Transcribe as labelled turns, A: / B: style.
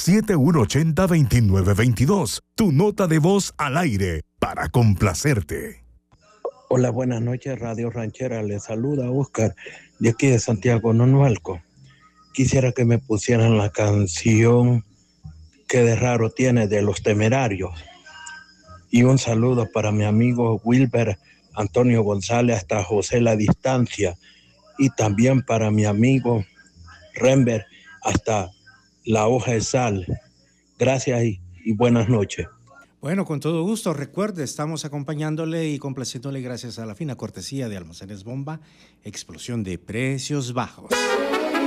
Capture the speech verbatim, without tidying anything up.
A: siete uno ocho cero, dos nueve dos dos. Tu nota de voz al aire para complacerte.
B: Hola, buenas noches, Radio Ranchera. Les saluda Oscar de aquí de Santiago Nonualco. Quisiera que me pusieran la canción "Qué de raro tiene" de Los Temerarios. Y un saludo para mi amigo Wilber Antonio González hasta José La Distancia. Y también para mi amigo Rember hasta La Hoja de Sal. Gracias y, y buenas noches.
C: Bueno, con todo gusto. Recuerde, estamos acompañándole y complaciéndole gracias a la fina cortesía de Almacenes Bomba, explosión de precios bajos.